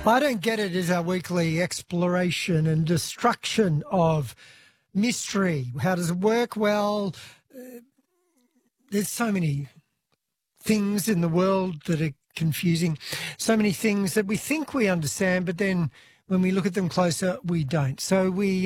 I Don't Get It is our weekly exploration and destruction of mystery. How does it work? Well, there's so many things in the world that are confusing, so many things that we think we understand, but then when we look at them closer, we don't. So we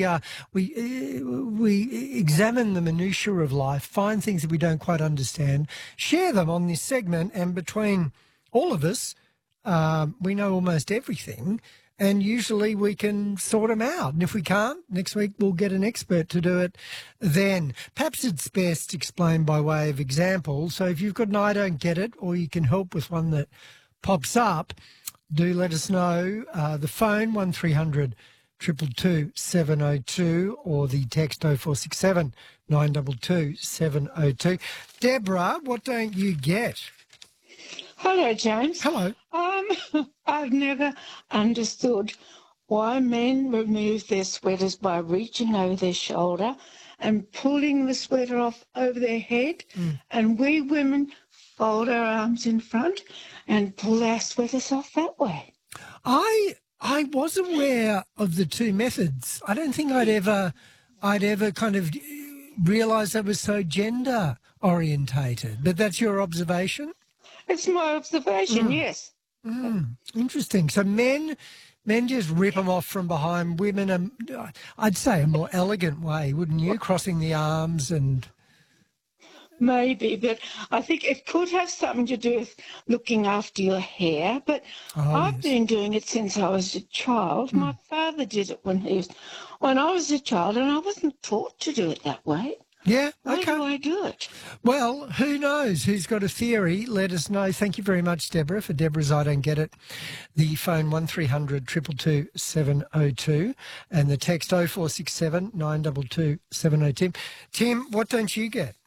examine the minutiae of life, find things that we don't quite understand, share them on this segment, and between all of us, we know almost everything, and usually we can sort them out. And if we can't, next week we'll get an expert to do it then. Perhaps it's best explained by way of example. So if you've got an I don't get it, or you can help with one that pops up, do let us know. The phone, 1300 222 702, or the text 0467 922 702. Deborah, what don't you get? Hello, James. Hello. I've never understood why men remove their sweaters by reaching over their shoulder and pulling the sweater off over their head, and we women fold our arms in front and pull our sweaters off that way. I was aware of the two methods. I don't think I'd ever kind of realise that was so gender orientated. But that's your observation? It's my observation, yes. Interesting. So men just rip them off from behind. Women, I'd say a more elegant way, wouldn't you? Crossing the arms and... Maybe, but I think it could have something to do with looking after your hair. But I've been doing it since I was a child. My father did it when I was a child, and I wasn't taught to do it that way. Yeah, Why okay. do I do it? Well, who knows? Who's got a theory? Let us know. Thank you very much, Deborah, for Deborah's I Don't Get It. The phone 1300 222 702 and the text 0467 922 702. Tim, what don't you get?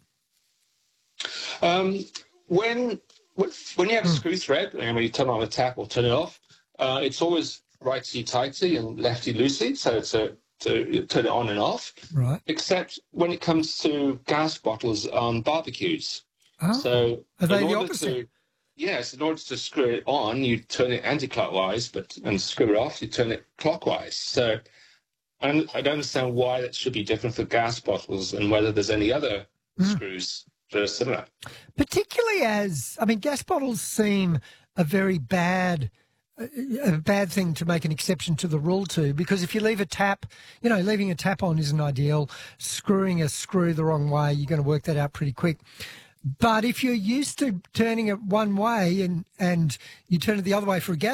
When you have a screw thread, and when you turn on a tap or turn it off, it's always righty-tighty and lefty-loosey, so to turn it on and off. Right. Except when it comes to gas bottles on barbecues. Oh, so are they the opposite? Yes, in order to screw it on, you turn it anti-clockwise, and screw it off, you turn it clockwise. So I don't understand why that should be different for gas bottles, and whether there's any other screws that are similar. Particularly as, gas bottles seem a very bad thing to make an exception to the rule to, because if you leave a tap, leaving a tap on isn't ideal. Screwing a screw the wrong way, you're going to work that out pretty quick. But if you're used to turning it one way and you turn it the other way for a gas